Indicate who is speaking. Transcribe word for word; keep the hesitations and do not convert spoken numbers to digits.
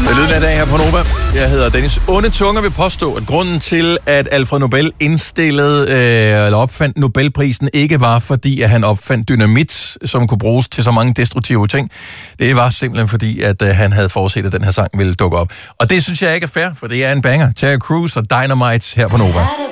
Speaker 1: Det lyder af dag her på Nova. Jeg hedder Dennis. Onde tunger vil påstå, at grunden til, at Alfred Nobel indstillede øh, eller opfandt Nobelprisen, ikke var fordi, at han opfandt dynamit, som kunne bruges til så mange destruktive ting. Det var simpelthen fordi, at øh, han havde forudset, at den her sang ville dukke op. Og det synes jeg ikke er fair, for det er en banger. Terry Crews og Dynamite her på Nova.